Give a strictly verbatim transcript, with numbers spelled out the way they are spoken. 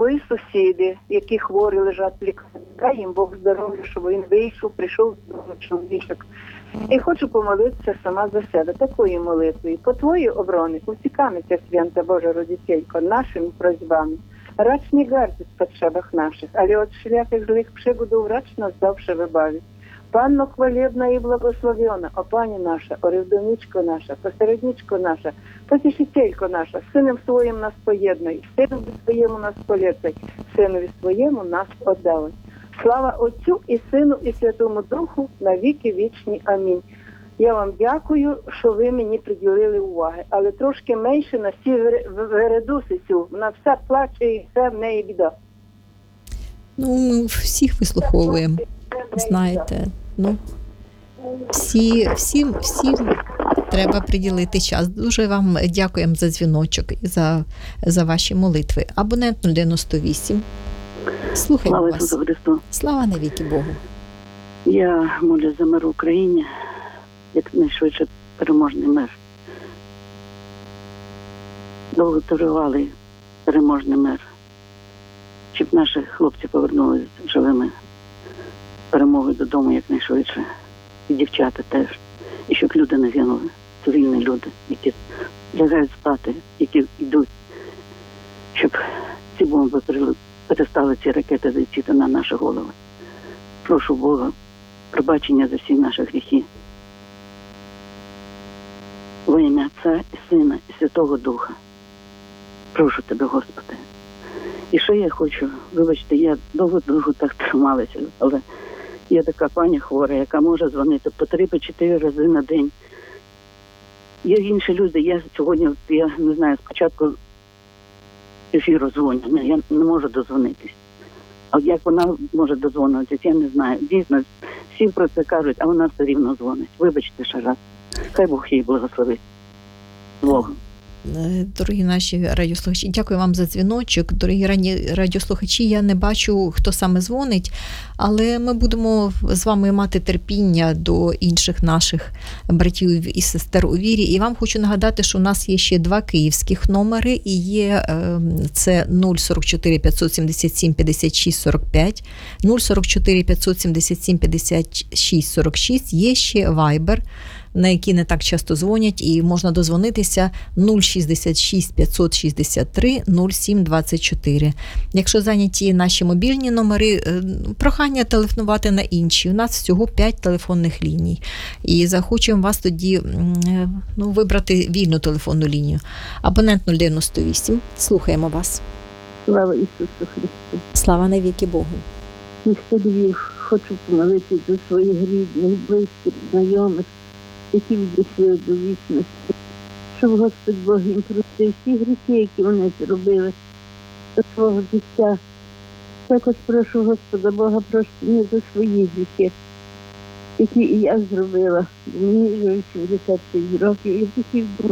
твої сусіди, які хворі лежать в лікарні, дай їм Бог здоров'я, щоб він вийшов, прийшов до чоловічок. І хочу помолитися сама за себе такою молитвою. По твоїй обороні утікамися, свята Божа Родителько, нашими просьбами. Рач не гардить в поtrzebach наших, але от шляхах злих пригодов рач нас завше вибавить. Панно хвалебна і благословена, о пані наша, о ревдовничко наша, посередничко наша, потішителько наша, сином своїм нас поєднуй, синові своєму нас полецай, синові своєму нас отдавай. Слава Отцю і Сину і Святому Духу на віки вічні. Амінь. Я вам дякую, що ви мені приділили уваги, але трошки менше на всі вередуси цю, вона все плаче і все в неї біда. Ну, ми всіх вислуховуємо, знаєте, ну, всі, всім, всім треба приділити час. Дуже вам дякуємо за дзвіночок і за, за ваші молитви. Абонент нуль дев'яносто вісім. Слухаємо Слава вас. Ісусу Христу. Слава навіки Богу. Я молю за мир в Україні, якнайшвидше переможний мир. Довго тривалий переможний мир. Щоб наші хлопці повернулися живими перемогою додому якнайшвидше. І дівчата теж. І щоб люди не гинули. Цивільні люди, які лягають спати, які йдуть. Щоб ці бомби перестали, ці ракети летіти на наші голови. Прошу Бога пробачення за всі наші гріхи. Во ім'я Отця і Сина і Святого Духа. Прошу тебе, Господи. І ще я хочу, вибачте, я довго-довго так трималася, але є така пані хвора, яка може дзвонити по три-чотири рази на день. Є інші люди, я сьогодні, я не знаю, спочатку ефіру дзвоню, я не можу дозвонитись. А як вона може дозвонитись, я не знаю. Дійсно, всі про це кажуть, а вона все рівно дзвонить. Вибачте ще раз. Хай Бог їй благословить. Богом. Дорогі наші радіослухачі, дякую вам за дзвіночок. Дорогі радіослухачі, я не бачу, хто саме дзвонить, але ми будемо з вами мати терпіння до інших наших братів і сестер у вірі. І вам хочу нагадати, що у нас є ще два київських номери, і є це нуль сорок чотири п'ятсот сімдесят сім п'ятдесят шість сорок п'ять, нуль сорок чотири п'ятсот сімдесят сім п'ятдесят шість сорок шість, є ще Viber, на які не так часто дзвонять, і можна дозвонитися нуль шістдесят шість п'ятсот шістдесят три нуль сім двадцять чотири. Якщо зайняті наші мобільні номери, прохання телефонувати на інші. У нас всього п'ять телефонних ліній. І захочемо вас тоді ну, вибрати вільну телефонну лінію. Абонент нуль дев'яносто вісім. Слухаємо вас. Слава Ісусу Христу. Слава навіки Богу. Місто Львів, хочу помолитися за своїх рідних, близьких, знайомих, які відійшли до вічності, щоб Господь Бог їм простив всі гріхи, які вони зробили до свого життя. Також прошу Господа Бога прощення за свої гріхи, які і я зробила. Мені вже вісімдесят шість років, і хотів